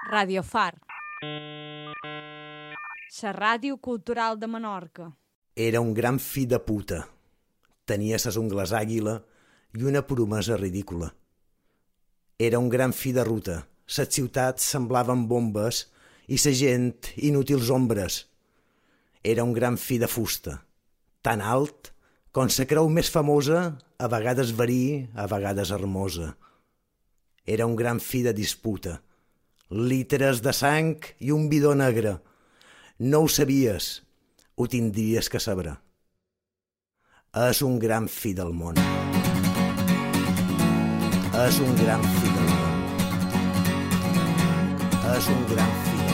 Radio Far, la ràdio cultural de Menorca. Era un gran fill de puta. Tenia ses ungles àguila i una promesa ridícula. Era un gran fill de ruta. Ses ciutats semblaven bombes i sa gent inútils ombres. Era un gran fill de fusta, tan alt com sa creu més famosa, a vegades verí, a vegades hermosa. Era un gran fill de disputa, litres de sang i un bidó negre. No ho sabies, ho tindries que saber. És un gran fill del món. És un gran fill del món. És un gran fill